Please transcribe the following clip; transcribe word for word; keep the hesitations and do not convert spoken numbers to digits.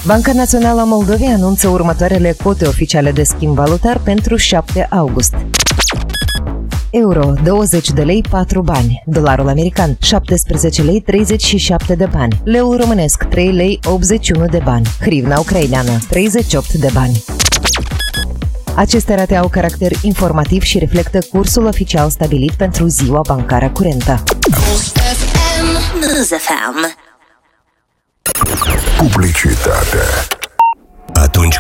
Banca Națională a Moldovei anunță următoarele cote oficiale de schimb valutar pentru șapte august. Euro douăzeci de lei patru bani, dolarul american șaptesprezece lei treizeci și șapte de bani, leu românesc trei lei optzeci și unu de bani, hrivna ucraineană treizeci și opt de bani. Aceste rate au caracter informativ și reflectă cursul oficial stabilit pentru ziua bancară curentă. Publicitate. Atunci